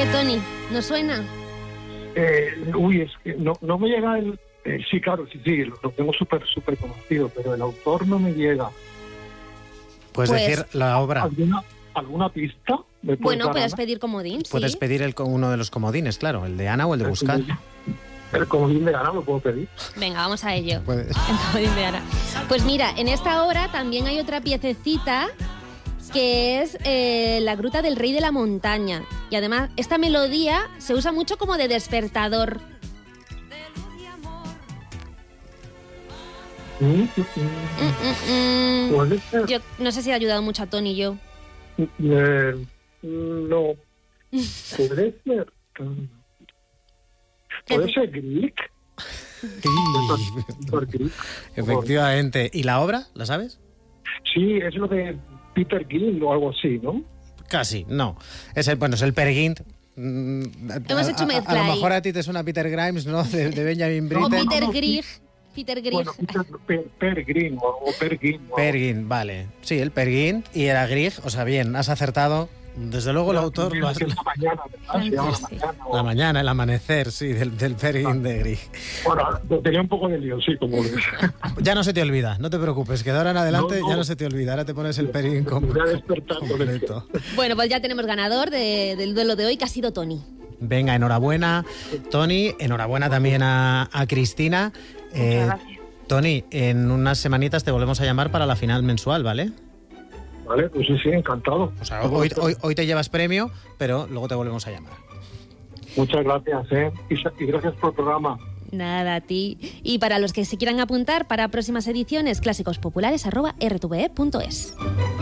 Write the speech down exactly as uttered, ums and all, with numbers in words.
Tony, ¿no suena? Eh, uy, es que no, no me llega el... Eh, sí, claro, sí, sí, lo, lo tengo súper, súper conocido, pero el autor no me llega. Puedes Pues- decir la obra. ¿Alguna, alguna pista? ¿Me puedes Bueno, dar, puedes Ana? pedir comodín, sí. Puedes pedir el, uno de los comodines, claro, el de Ana o el de El buscar. comodín- El comodín de Ana lo puedo pedir. Venga, vamos a ello. Puedes. El comodín de Ana. Pues mira, en esta obra también hay otra piececita que es eh, La Gruta del Rey de la Montaña. Y además, esta melodía se usa mucho como de despertador. Mm, mm, Mm, mm, mm. ¿Puede ser? Yo no sé si ha ayudado mucho a Tony y yo. Eh, no. ¿Puede ser? ¿Puede ser Grieg? ¿Por Grieg? Efectivamente. ¿Y la obra? ¿La sabes? Sí, es lo de Peter Gill o algo así, ¿no? Casi, no. Es el, bueno, es el Peer Gynt. Mm, Hemos a- hecho a- mezcla A lo ahí. mejor a ti te suena Peter Grimes, ¿no? De, de Benjamin O Britten. Peter no, no, Grieg. Peter Grieg. Bueno, Peter, per, Per Green o, o Per Green. o- Peer Gynt, vale. Sí, el Peer Gynt y era Grieg. O sea, bien, has acertado. Desde luego el autor lo has... Es la mañana, ¿verdad? Se llama la mañana. o- La mañana, el amanecer, sí, del, del Peer Gynt de Grieg. Bueno, tenía un poco de lío, sí, como... Ya no se te olvida, no te preocupes, que de ahora en adelante No, no. ya no se te olvida. Ahora te pones el Peer Gynt com- Me voy a despertar con completo. Bueno, pues ya tenemos ganador de- del duelo de hoy, que ha sido Tony. Venga, enhorabuena, Tony. Enhorabuena también a, a Cristina. Eh, gracias. Tony, en unas semanitas te volvemos a llamar para la final mensual, ¿vale? Vale, pues sí, sí, encantado. O sea, hoy, hoy, hoy te llevas premio, pero luego te volvemos a llamar. Muchas gracias, ¿eh? Y, sa- y gracias por el programa. Nada, a ti. Y para los que se quieran apuntar para próximas ediciones, clásicospopulares arroba r t v e punto es.